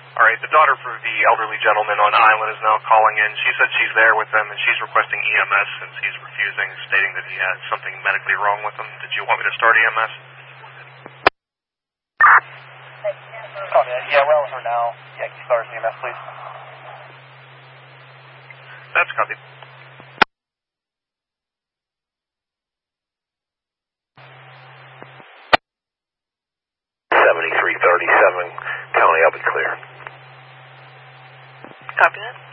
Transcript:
All right, the daughter for the elderly gentleman on island is now calling in. She said she's there with them, and she's requesting EMS since he's refusing, stating that he has something medically wrong with him. Did you want me to start EMS? Yeah, we're on her now. Yeah, can you start EMS, please? That's copied. County, I'll be clear. Copy that.